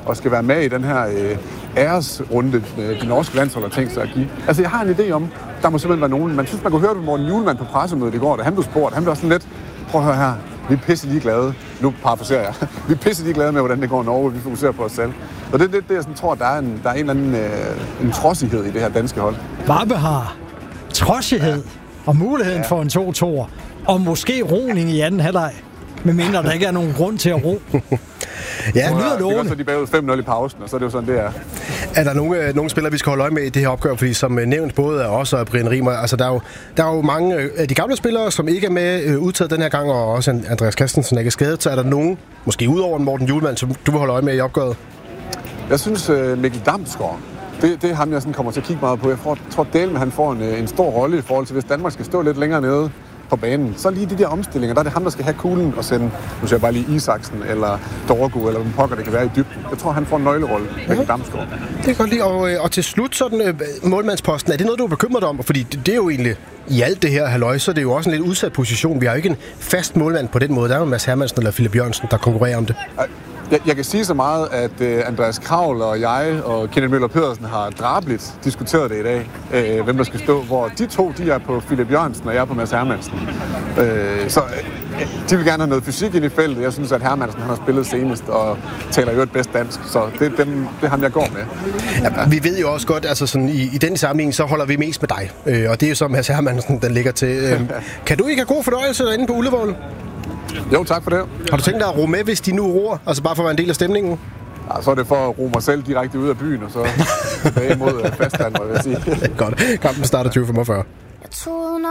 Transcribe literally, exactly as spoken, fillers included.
og skal være med i den her øh, æresrunde, øh, de norske landshold har tænkt sig at give. Altså, jeg har en idé om, der må simpelthen være nogen. Man synes, man kunne høre det Morten Hjulmand på pressemødet i går, da han blev spurgt. Han blev sådan lidt, prøv at høre her, vi er pisse ligeglade. Nu parafraserer jeg. Vi er pisse ligeglade med, hvordan det går i Norge, vi fokuserer på os selv. Og det er det, det, jeg sådan tror, der er en, der er en eller anden øh, en trodsighed i det her danske hold. Varpe har trodsighed ja. og muligheden ja. for en to-toer, og måske roning i anden halvleg. Men mindre der ikke er nogen grund til at ro. Ja, det lyder lovende. Så de bagud fem nul i pausen, og så er det jo sådan, det er. Er der nogle, nogle spillere, vi skal holde øje med i det her opgør? Fordi som nævnt, både af os og Brian Riemer, altså der er, jo, der er jo mange af de gamle spillere, som ikke er med øh, udtaget den her gang, og også Andreas Christensen er ikke skadet. Så er der nogen, måske udover Morten Hjulmand, som du vil holde øje med i opgøret? Jeg synes, uh, Mikkel Damsgaard, det, det er ham, jeg sådan kommer til at kigge meget på. Jeg tror, tror Dalen, han får en, en stor rolle i forhold til, hvis Danmark skal stå lidt længere nede på banen. Så lige de der omstillinger, der er det ham, der skal have kuglen og sende, nu siger jeg bare lige Isaksen eller Dorgo, eller hvem pokker det kan være i dybden. Jeg tror, han får en nøglerolle, Mikkel Damsgaard. Det kan godt lide. Og, og til slut, sådan målmandsposten, er det noget, du er bekymret om? Fordi det, det er jo egentlig, i alt det her halløj, så det er jo også en lidt udsat position. Vi har jo ikke en fast målmand på den måde. Der er jo Mads Hermansen eller Philip Jørgensen, der konkurrerer om det. Jeg, jeg kan sige så meget, at uh, Andreas Kravl og jeg og Kenneth Møller Pedersen har drabligt diskuteret det i dag, uh, hvem der skal stå, hvor de to, de er på Philip Jørgensen, og jeg er på Mads Hermansen. Uh, så uh, de vil gerne have noget fysik ind i feltet. Jeg synes, at Hermansen han har spillet senest og taler jo et bedst dansk, så det, dem, det er ham, jeg går med. Ja, vi ved jo også godt, altså sådan, i, i den sammenhæng, så holder vi mest med dig, uh, og det er jo så Mads Hermansen, den ligger til. Uh, kan du ikke have god fordøjelse derinde på Ullevål? Jo, tak for det. Har du tænkt dig at ro med, hvis de nu roer? Altså bare for at være en del af stemningen? Ja, så er det for at ro mig selv direkte ud af byen, og så tilbage mod fastland, må jeg sige. Godt. Kampen starter tyve femogfyrre.